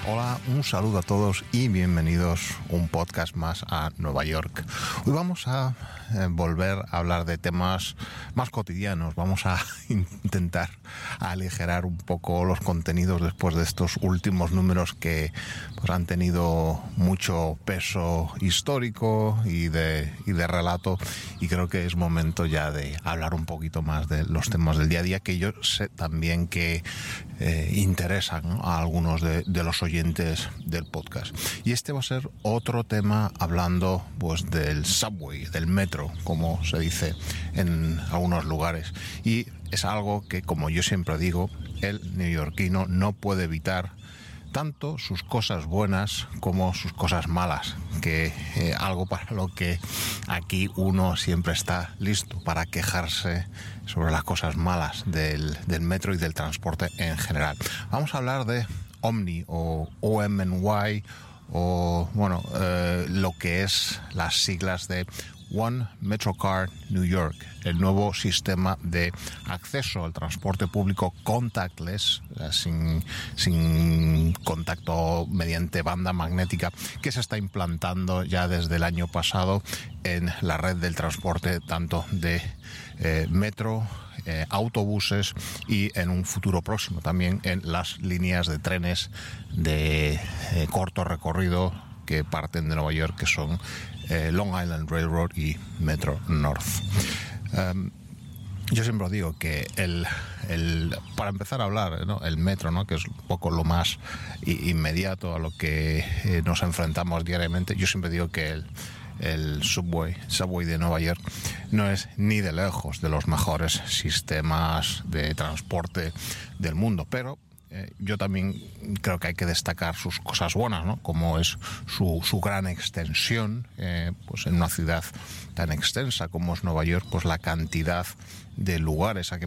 Hola, un saludo a todos y bienvenidos un podcast más a Nueva York. Hoy vamos a volver a hablar de temas más cotidianos. Vamos a intentar aligerar un poco los contenidos después de estos últimos números que pues, han tenido mucho peso histórico y de relato, y creo que es momento ya de hablar un poquito más de los temas del día a día, que yo sé también que interesan, ¿no?, a algunos de los oyentes del podcast. Y este va a ser otro tema hablando pues del subway, del metro, como se dice en algunos lugares. Y es algo que, como yo siempre digo, el neoyorquino no puede evitar, tanto sus cosas buenas como sus cosas malas, que algo para lo que aquí uno siempre está listo para quejarse sobre las cosas malas del metro y del transporte en general. Vamos a hablar de Omni o OMNY, o bueno, lo que es las siglas de One MetroCard New York, el nuevo sistema de acceso al transporte público contactless, sin contacto mediante banda magnética, que se está implantando ya desde el año pasado en la red del transporte, tanto de metro, autobuses, y en un futuro próximo también en las líneas de trenes de corto recorrido que parten de Nueva York, que son Long Island Railroad y Metro North. Yo siempre digo que para empezar a hablar, ¿no?, el metro, ¿no?, que es un poco lo más inmediato a lo que nos enfrentamos diariamente, yo siempre digo que el subway de Nueva York no es ni de lejos de los mejores sistemas de transporte del mundo, pero yo también creo que hay que destacar sus cosas buenas, ¿no?, como es su gran extensión, pues en una ciudad tan extensa como es Nueva York, pues la cantidad de lugares a que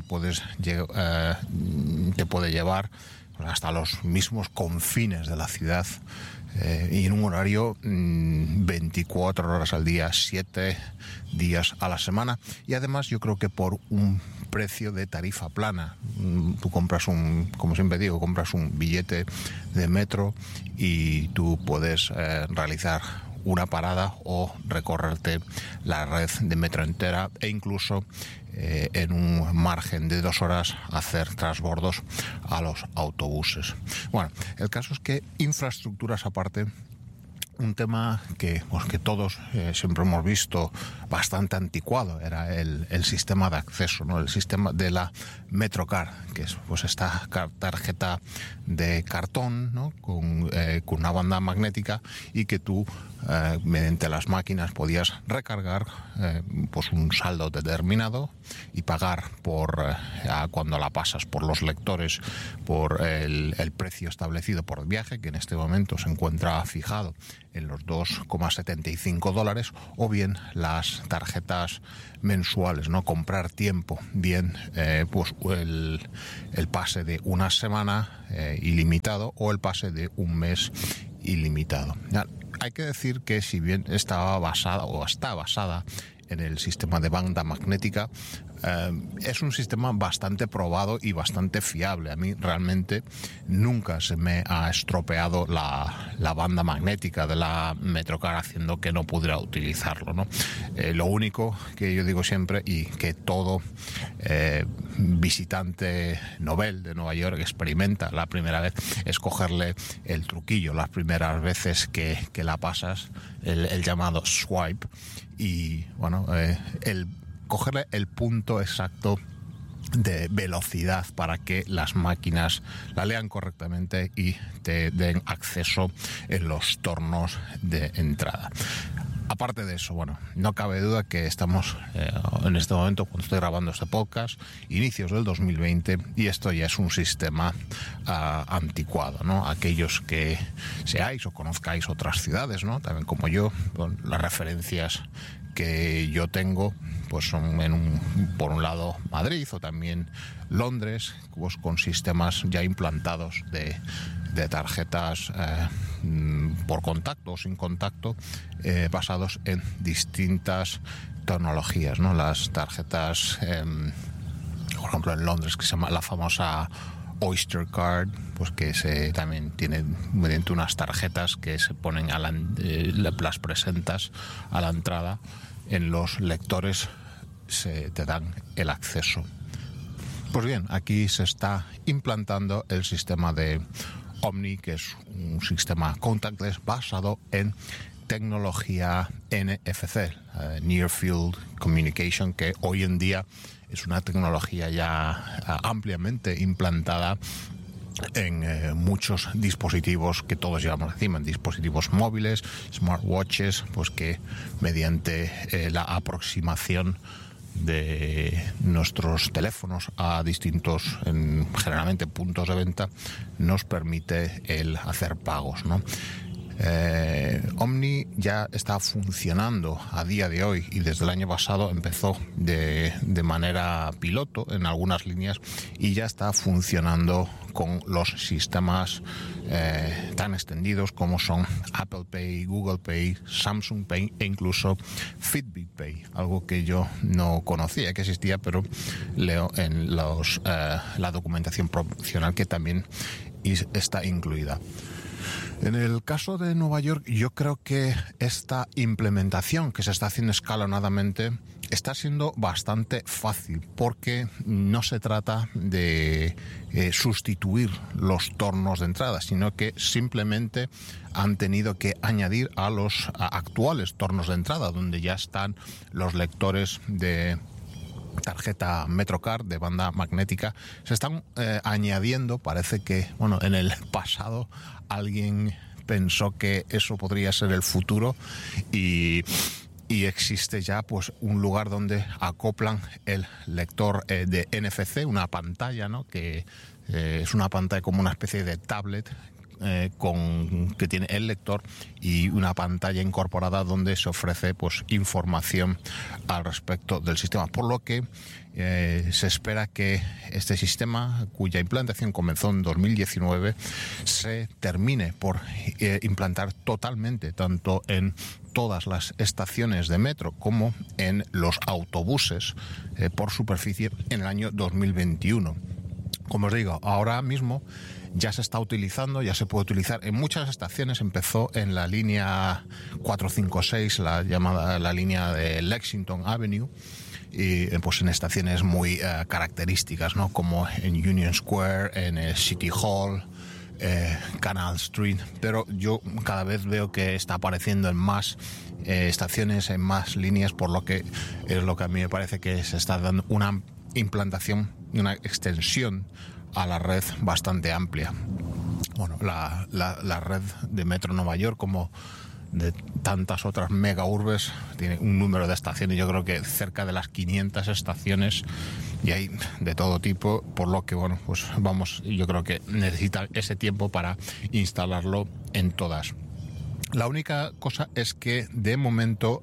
te puede llevar pues hasta los mismos confines de la ciudad, y en un horario 24 horas al día, 7 días a la semana, y además yo creo que por un precio de tarifa plana. Tú compras como siempre digo, compras un billete de metro y tú puedes realizar una parada o recorrerte la red de metro entera, e incluso en un margen de 2 horas hacer transbordos a los autobuses. Bueno, el caso es que, infraestructuras aparte, un tema que todos siempre hemos visto bastante anticuado era el sistema de acceso, ¿no?, el sistema de la MetroCard, que es pues esta tarjeta de cartón, ¿no?, con una banda magnética, y que tú mediante las máquinas podías recargar pues un saldo determinado y pagar cuando la pasas por los lectores por el precio establecido por viaje, que en este momento se encuentra fijado en los $2,75, o bien las tarjetas mensuales, ¿no?, comprar tiempo, bien pues el pase de una semana ilimitado, o el pase de un mes ilimitado. Hay que decir que, si bien está basada en el sistema de banda magnética, es un sistema bastante probado y bastante fiable. A mí realmente nunca se me ha estropeado la banda magnética de la MetroCard, haciendo que no pudiera utilizarlo, ¿no? Lo único que yo digo siempre, y que todo visitante novel de Nueva York experimenta la primera vez, es cogerle el truquillo las primeras veces que la pasas, el llamado swipe, y bueno, cogerle el punto exacto de velocidad para que las máquinas la lean correctamente y te den acceso en los tornos de entrada. Aparte de eso, bueno, no cabe duda que estamos en este momento, cuando estoy grabando este podcast, inicios del 2020, y esto ya es un sistema anticuado, ¿no? Aquellos que seáis o conozcáis otras ciudades, ¿no?, también como yo, las referencias que yo tengo pues son por un lado Madrid, o también Londres, pues con sistemas ya implantados de tarjetas por contacto o sin contacto, basados en distintas tecnologías, ¿no? Las tarjetas, por ejemplo en Londres, que se llama la famosa Oyster Card, pues que también tiene mediante unas tarjetas que se ponen las presentas a la entrada, en los lectores te dan el acceso. Pues bien, aquí se está implantando el sistema de Omni, que es un sistema contactless basado en tecnología NFC, Near Field Communication, que hoy en día es una tecnología ya ampliamente implantada en muchos dispositivos que todos llevamos encima, en dispositivos móviles, smartwatches, pues que mediante la aproximación de nuestros teléfonos a distintos, generalmente puntos de venta, nos permite el hacer pagos, ¿no? Omni ya está funcionando a día de hoy y desde el año pasado empezó de manera piloto en algunas líneas y ya está funcionando con los sistemas tan extendidos como son Apple Pay, Google Pay, Samsung Pay e incluso Fitbit Pay, algo que yo no conocía que existía, pero leo en la documentación promocional que también está incluida. En el caso de Nueva York, yo creo que esta implementación que se está haciendo escalonadamente está siendo bastante fácil, porque no se trata de sustituir los tornos de entrada, sino que simplemente han tenido que añadir a los actuales tornos de entrada, donde ya están los lectores de tarjeta MetroCard de banda magnética. Se están añadiendo, parece que, bueno, en el pasado alguien pensó que eso podría ser el futuro y existe ya pues un lugar donde acoplan el lector de NFC, una pantalla, ¿no? Que es una pantalla como una especie de tablet que tiene el lector y una pantalla incorporada donde se ofrece pues información al respecto del sistema, por lo que se espera que este sistema, cuya implantación comenzó en 2019, se termine por implantar totalmente tanto en todas las estaciones de metro como en los autobuses por superficie en el año 2021. Como os digo, ahora mismo ya se está utilizando, ya se puede utilizar en muchas estaciones. Empezó en la línea 456, la línea de Lexington Avenue, y pues en estaciones muy características, ¿no? Como en Union Square, en City Hall, Canal Street, pero yo cada vez veo que está apareciendo en más estaciones, en más líneas, por lo que es lo que a mí me parece que se está dando una implantación y una extensión a la red bastante amplia. Bueno, la red de Metro Nueva York, como de tantas otras mega urbes, tiene un número de estaciones, yo creo que cerca de las 500 estaciones, y hay de todo tipo, por lo que bueno, pues yo creo que necesita ese tiempo para instalarlo en todas. La única cosa es que de momento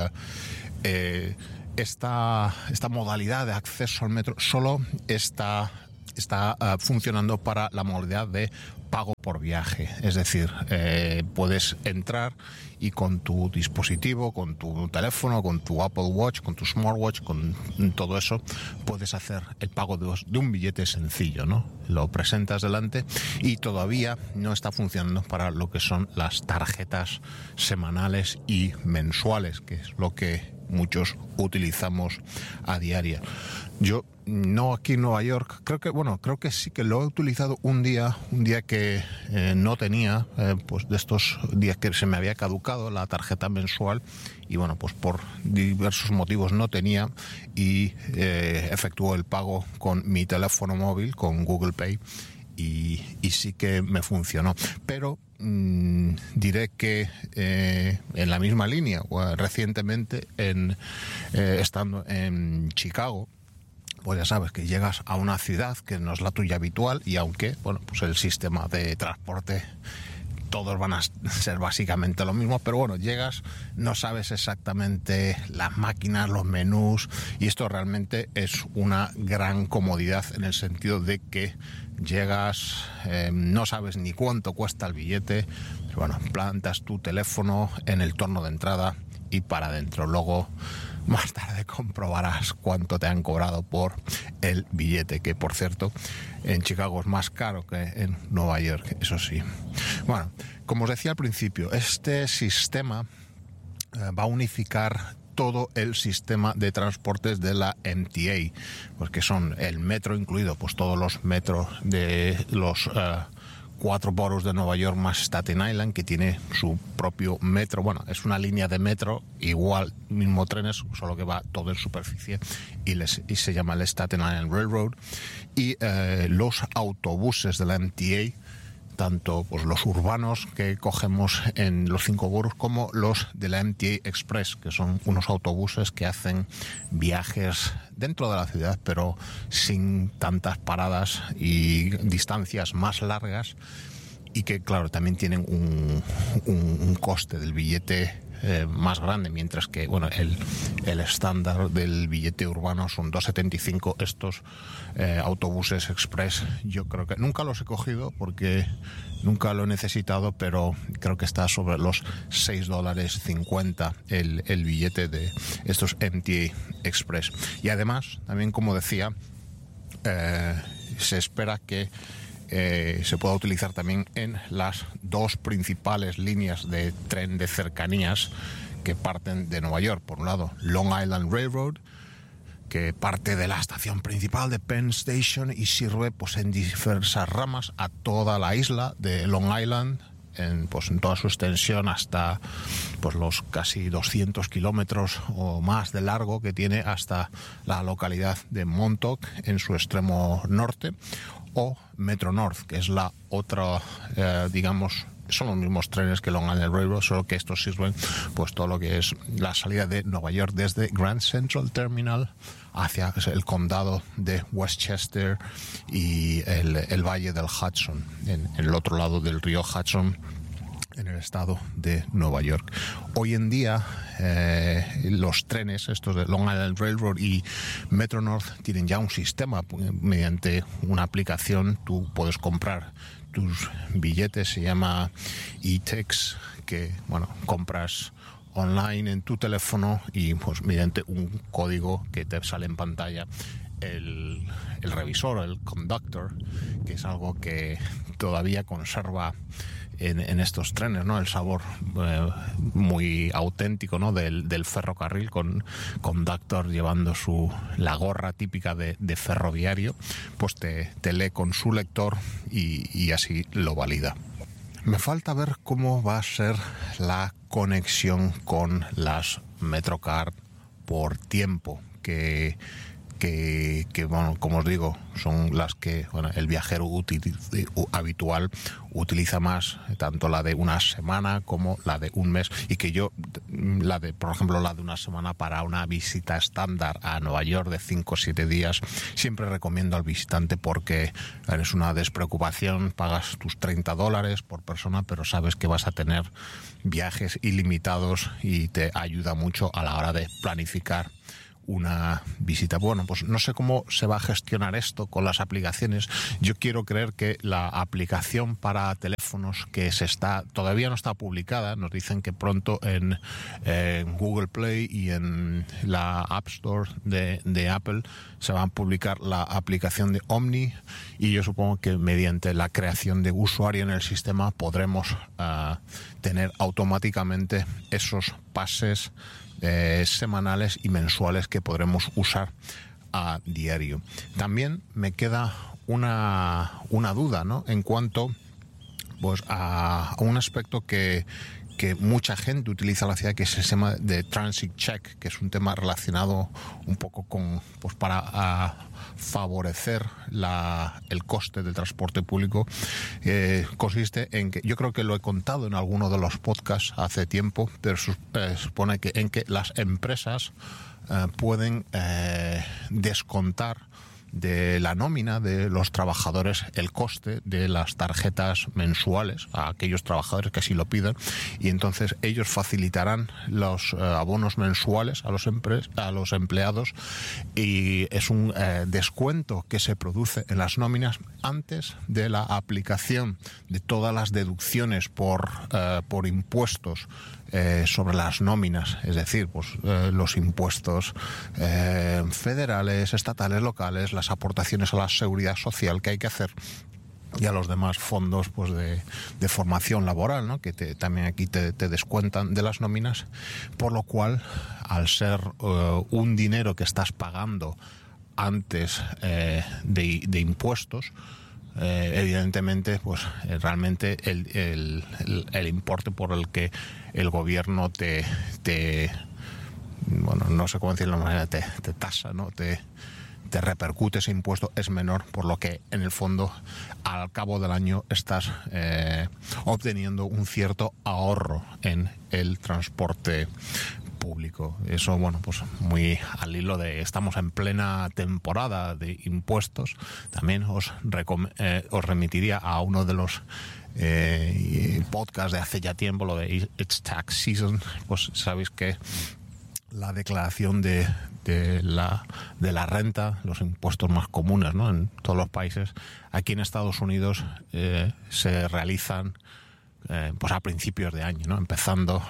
esta modalidad de acceso al metro solo está funcionando para la modalidad de pago por viaje, es decir, puedes entrar y con tu dispositivo, con tu teléfono, con tu Apple Watch, con tu smartwatch, con todo eso, puedes hacer el pago de un billete sencillo, ¿no? Lo presentas delante y todavía no está funcionando para lo que son las tarjetas semanales y mensuales, que es lo que muchos utilizamos a diario. Yo no aquí en Nueva York, creo que sí que lo he utilizado un día que no tenía, pues de estos días que se me había caducado la tarjeta mensual y bueno, pues por diversos motivos no tenía y efectuó el pago con mi teléfono móvil, con Google Pay y sí que me funcionó, pero diré que en la misma línea, recientemente estando en Chicago, pues ya sabes que llegas a una ciudad que no es la tuya habitual y aunque, bueno, pues el sistema de transporte todos van a ser básicamente lo mismo, pero bueno, llegas, no sabes exactamente las máquinas, los menús, y esto realmente es una gran comodidad en el sentido de que llegas, no sabes ni cuánto cuesta el billete, pero bueno, plantas tu teléfono en el torno de entrada y para adentro. Luego más tarde comprobarás cuánto te han cobrado por el billete, que por cierto en Chicago es más caro que en Nueva York, eso sí. Bueno, como os decía al principio, este sistema va a unificar todo el sistema de transportes de la MTA, porque son el metro incluido, pues todos los metros de los 4 boroughs de Nueva York más Staten Island, que tiene su propio metro. Bueno, es una línea de metro, igual, mismo trenes, solo que va todo en superficie y se llama el Staten Island Railroad. Y los autobuses de la MTA, tanto pues los urbanos que cogemos en los 5 boroughs como los de la MTA Express, que son unos autobuses que hacen viajes dentro de la ciudad, pero sin tantas paradas y distancias más largas, y que claro, también tienen un coste del billete más grande, mientras que bueno, el estándar del billete urbano son 2,75. Estos autobuses express, yo creo que nunca los he cogido porque nunca lo he necesitado, pero creo que está sobre los $6.50 el billete de estos MTA Express. Y además, también como decía, se espera que se pueda utilizar también en las 2 principales líneas de tren de cercanías que parten de Nueva York. Por un lado, Long Island Railroad, que parte de la estación principal de Penn Station y sirve pues en diversas ramas a toda la isla de Long Island, en toda su extensión hasta pues los casi 200 kilómetros o más de largo que tiene hasta la localidad de Montauk en su extremo norte, o Metro North, que es la otra, digamos, son los mismos trenes que Long Island Railroad, solo que estos sirven pues todo lo que es la salida de Nueva York desde Grand Central Terminal hacia el condado de Westchester y el valle del Hudson, en el otro lado del río Hudson, en el estado de Nueva York. Hoy en día los trenes estos de Long Island Railroad y Metro North tienen ya un sistema mediante una aplicación. Tú puedes comprar tus billetes, se llama eTix, que bueno, compras online en tu teléfono y pues mediante un código que te sale en pantalla el revisor, el conductor, que es algo que todavía conserva en estos trenes, ¿no? El sabor muy auténtico, ¿no? del ferrocarril, con conductor llevando la gorra típica de ferroviario, pues te lee con su lector y así lo valida. Me falta ver cómo va a ser la conexión con las Metrocard por tiempo, que bueno, como os digo, son las que bueno, el viajero habitual utiliza más, tanto la de una semana como la de un mes, y que yo, por ejemplo, la de una semana para una visita estándar a Nueva York de 5 o 7 días, siempre recomiendo al visitante porque es una despreocupación, pagas tus $30 por persona, pero sabes que vas a tener viajes ilimitados y te ayuda mucho a la hora de planificar una visita. Bueno, pues no sé cómo se va a gestionar esto con las aplicaciones. Yo quiero creer que la aplicación para teléfonos que todavía no está publicada, nos dicen que pronto en Google Play y en la App Store de Apple se va a publicar la aplicación de Omni, y yo supongo que mediante la creación de usuario en el sistema podremos tener automáticamente esos pases semanales y mensuales que podremos usar a diario. También me queda una duda, ¿no? En cuanto pues a un aspecto que mucha gente utiliza en la ciudad, que es el tema de Transit Check, que es un tema relacionado un poco con, pues para favorecer el coste del transporte público. Consiste en que, yo creo que lo he contado en alguno de los podcasts hace tiempo, pero supone en que las empresas pueden descontar de la nómina de los trabajadores el coste de las tarjetas mensuales a aquellos trabajadores que así lo pidan, y entonces ellos facilitarán los abonos mensuales a los empleados, y es un descuento que se produce en las nóminas antes de la aplicación de todas las deducciones por impuestos sobre las nóminas, es decir, pues los impuestos federales, estatales, locales, las aportaciones a la seguridad social que hay que hacer, y a los demás fondos pues de formación laboral, ¿no? Que también aquí te descuentan de las nóminas, por lo cual, al ser un dinero que estás pagando antes de impuestos, evidentemente pues realmente el importe por el que el gobierno te bueno, no sé cómo decirlo de manera, te tasa, ¿no? Te repercute ese impuesto, es menor, por lo que en el fondo al cabo del año estás obteniendo un cierto ahorro en el transporte público. Eso, bueno, pues muy al hilo de estamos en plena temporada de impuestos. También os remitiría a uno de los podcasts de hace ya tiempo, lo de It's Tax Season. Pues sabéis que la declaración de la renta, los impuestos más comunes, ¿no? En todos los países, aquí en Estados Unidos se realizan pues a principios de año, ¿no? Empezando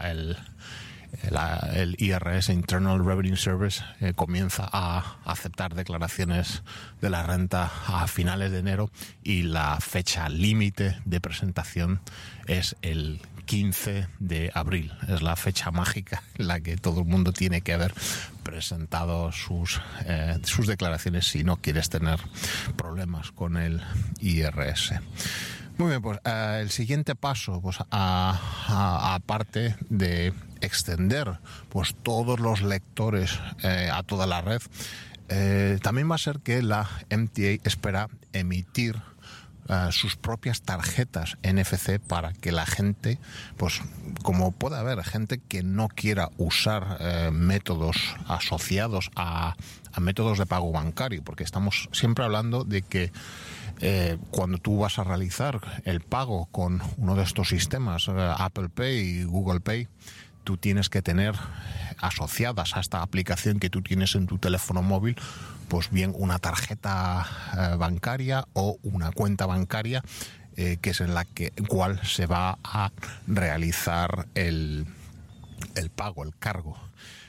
el IRS, Internal Revenue Service, comienza a aceptar declaraciones de la renta a finales de enero, y la fecha límite de presentación es el 15 de abril. Es la fecha mágica en la que todo el mundo tiene que haber presentado sus declaraciones si no quieres tener problemas con el IRS. Muy bien, pues el siguiente paso, pues aparte de extender pues todos los lectores a toda la red, también va a ser que la MTA espera emitir sus propias tarjetas NFC para que la gente, pues como puede haber gente que no quiera usar métodos asociados a métodos de pago bancario, porque estamos siempre hablando de que cuando tú vas a realizar el pago con uno de estos sistemas, Apple Pay y Google Pay, tú tienes que tener asociadas a esta aplicación que tú tienes en tu teléfono móvil, pues bien una tarjeta bancaria o una cuenta bancaria, que es en la cual se va a realizar el pago, el cargo.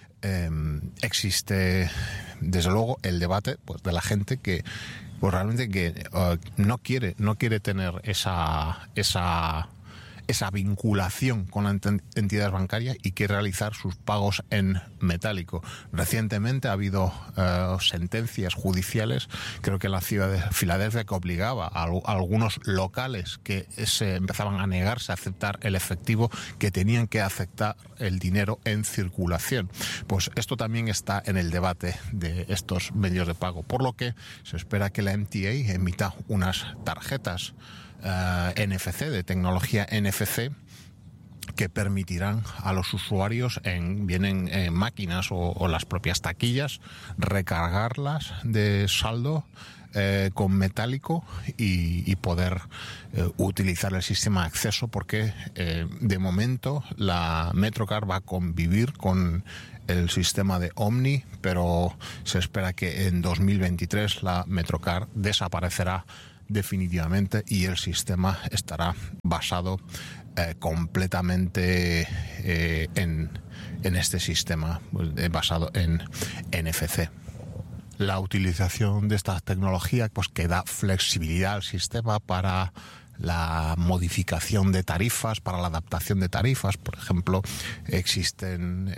Existe desde luego el debate pues de la gente que pues realmente que no quiere tener esa vinculación con las entidades bancarias y quiere realizar sus pagos en metálico. Recientemente ha habido sentencias judiciales, creo que en la ciudad de Filadelfia, que obligaba a algunos locales que se empezaban a negarse a aceptar el efectivo, que tenían que aceptar el dinero en circulación. Pues esto también está en el debate de estos medios de pago, por lo que se espera que la MTA emita unas tarjetas NFC, de tecnología NFC, que permitirán a los usuarios vienen máquinas o las propias taquillas, recargarlas de saldo con metálico y poder utilizar el sistema de acceso, porque de momento la Metrocard va a convivir con el sistema de Omni, pero se espera que en 2023 la Metrocard desaparecerá definitivamente y el sistema estará basado completamente en este sistema basado en NFC. La utilización de esta tecnología pues que da flexibilidad al sistema para la modificación de tarifas, para la adaptación de tarifas. Por ejemplo, existen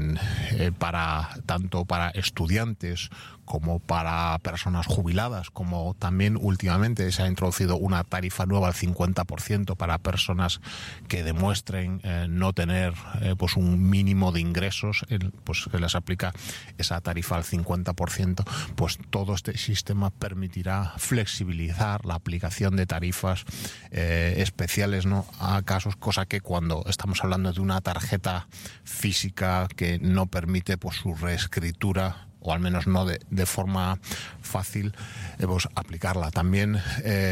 tanto para estudiantes como para personas jubiladas, como también últimamente se ha introducido una tarifa nueva al 50% para personas que demuestren no tener pues un mínimo de ingresos, pues se les aplica esa tarifa al 50%. Pues todo este sistema permitirá flexibilizar la aplicación de tarifas especiales, ¿no?, a casos, cosa que cuando estamos hablando de una tarjeta física que no permite pues su reescritura, o al menos no de forma fácil, pues aplicarla. También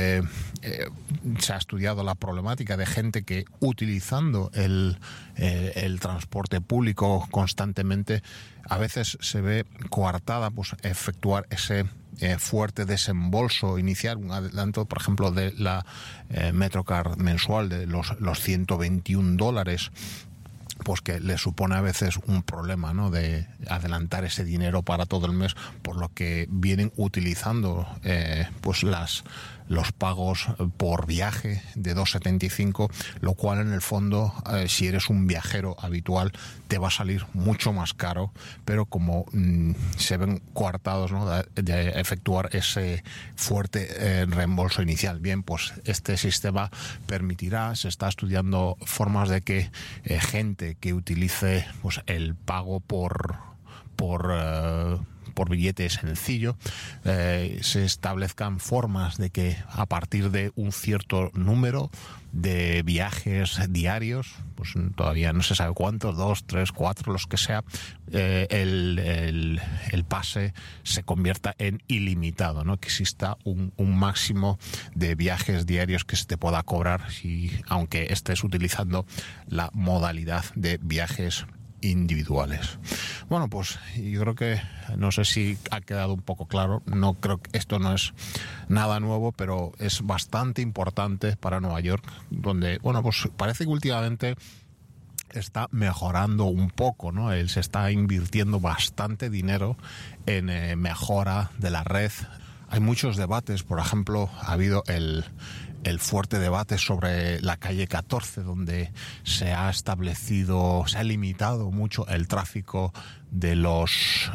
se ha estudiado la problemática de gente que, utilizando el transporte público constantemente, a veces se ve coartada pues efectuar ese fuerte desembolso inicial, un adelanto, por ejemplo, de la Metrocard mensual de los $121, pues que le supone a veces un problema, ¿no?, de adelantar ese dinero para todo el mes, por lo que vienen utilizando pues los pagos por viaje de 2,75, lo cual en el fondo, si eres un viajero habitual, te va a salir mucho más caro, pero como se ven coartados, ¿no?, de efectuar ese fuerte reembolso inicial. Bien, pues este sistema permitirá, se está estudiando formas de que gente que utilice pues el pago por billete sencillo, se establezcan formas de que a partir de un cierto número de viajes diarios, pues todavía no se sabe cuántos, 2, 3, 4, los que sea, el pase se convierta en ilimitado, ¿no?, que exista un máximo de viajes diarios que se te pueda cobrar, aunque estés utilizando la modalidad de viajes individuales. Bueno, pues yo creo que, no sé si ha quedado un poco claro, no creo que esto no es nada nuevo, pero es bastante importante para Nueva York, donde, bueno, pues parece que últimamente está mejorando un poco, ¿no? Él se está invirtiendo bastante dinero en mejora de la red. Hay muchos debates, por ejemplo, ha habido el fuerte debate sobre la calle 14, donde se ha limitado mucho el tráfico de los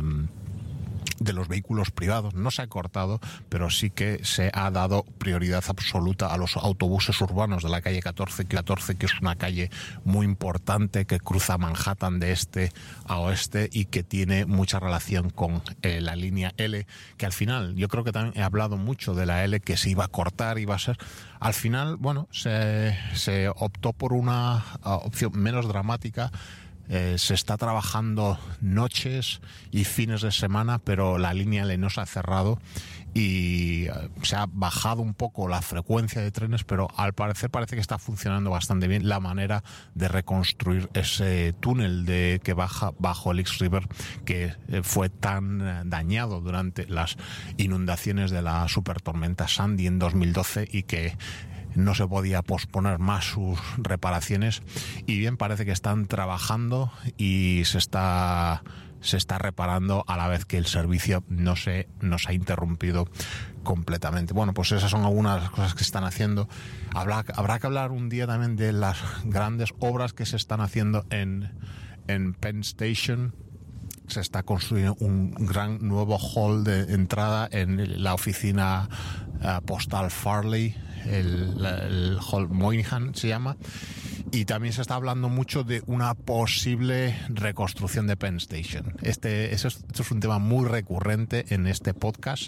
vehículos privados. No se ha cortado, pero sí que se ha dado prioridad absoluta a los autobuses urbanos de la calle 14, que es una calle muy importante que cruza Manhattan de este a oeste y que tiene mucha relación con la línea L, que al final, yo creo que también he hablado mucho de la L, que se iba a cortar, iba a ser... Al final, bueno, se optó por una opción menos dramática. Se está trabajando noches y fines de semana, pero la línea L no se ha cerrado y se ha bajado un poco la frecuencia de trenes, pero al parecer parece que está funcionando bastante bien la manera de reconstruir ese túnel que baja bajo el East River, que fue tan dañado durante las inundaciones de la supertormenta Sandy en 2012 y que no se podía posponer más sus reparaciones. Y bien, parece que están trabajando y se está reparando a la vez que el servicio no se nos ha interrumpido completamente. Bueno, pues esas son algunas de las cosas que están haciendo. Habrá que hablar un día también de las grandes obras que se están haciendo en Penn Station. Se está construyendo un gran nuevo hall de entrada en la oficina postal Farley, el Hall Moynihan se llama, y también se está hablando mucho de una posible reconstrucción de Penn Station. Esto es un tema muy recurrente en este podcast.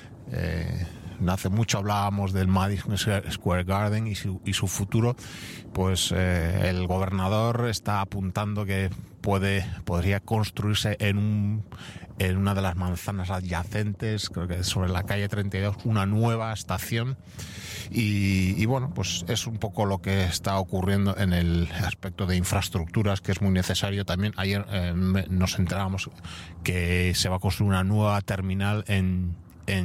Hace mucho hablábamos del Madison Square Garden y su futuro. Pues el gobernador está apuntando que podría construirse en una de las manzanas adyacentes, creo que sobre la calle 32, una nueva estación. Y bueno, pues es un poco lo que está ocurriendo en el aspecto de infraestructuras, que es muy necesario. También ayer nos enteramos que se va a construir una nueva terminal en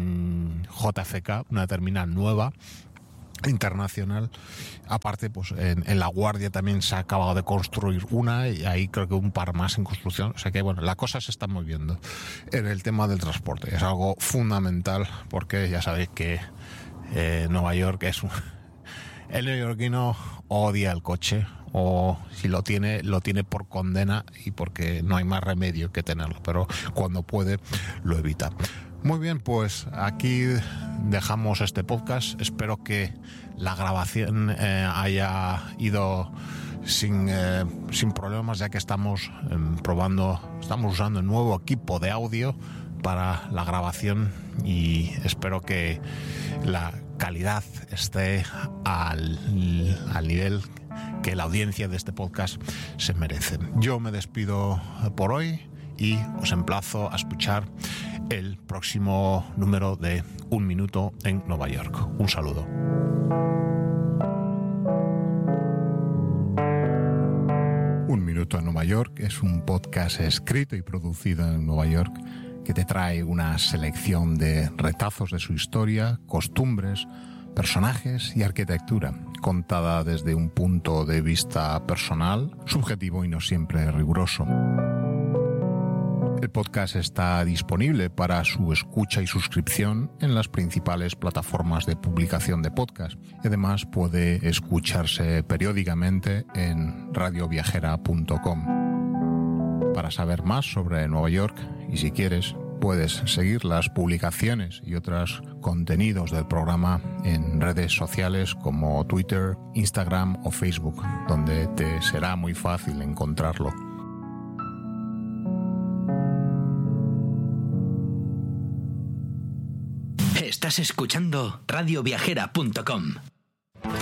JFK, una terminal nueva internacional. Aparte, pues en La Guardia también se ha acabado de construir una, y ahí creo que un par más en construcción. O sea que bueno, la cosa se está moviendo en el tema del transporte. Es algo fundamental, porque ya sabéis que Nueva York el neoyorquino odia el coche, o si lo tiene por condena y porque no hay más remedio que tenerlo, pero cuando puede lo evita. Muy bien, pues aquí dejamos este podcast. Espero que la grabación haya ido sin problemas, ya que estamos usando un nuevo equipo de audio para la grabación, y espero que la calidad esté al nivel que la audiencia de este podcast se merece. Yo me despido por hoy y os emplazo a escuchar el próximo número de Un Minuto en Nueva York. Un saludo. Un Minuto en Nueva York es un podcast escrito y producido en Nueva York que te trae una selección de retazos de su historia, costumbres, personajes y arquitectura, contada desde un punto de vista personal, subjetivo y no siempre riguroso. El podcast está disponible para su escucha y suscripción en las principales plataformas de publicación de podcast. Además, puede escucharse periódicamente en radioviajera.com. Para saber más sobre Nueva York, y si quieres, puedes seguir las publicaciones y otros contenidos del programa en redes sociales como Twitter, Instagram o Facebook, donde te será muy fácil encontrarlo. Estás escuchando radioviajera.com.